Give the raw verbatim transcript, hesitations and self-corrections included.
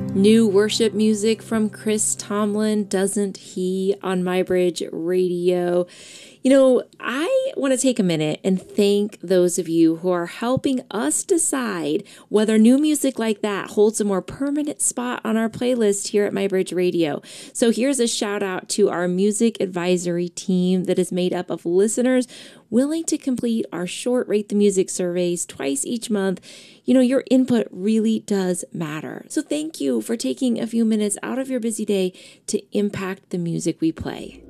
New worship music from Chris Tomlin, Doesn't He, on MyBridge Radio. You know, I want to take a minute and thank those of you who are helping us decide whether new music like that holds a more permanent spot on our playlist here at MyBridge Radio. So here's a shout out to our music advisory team that is made up of listeners willing to complete our short Rate the Music surveys twice each month. You know, your input really does matter. So thank you for taking a few minutes out of your busy day to impact the music we play.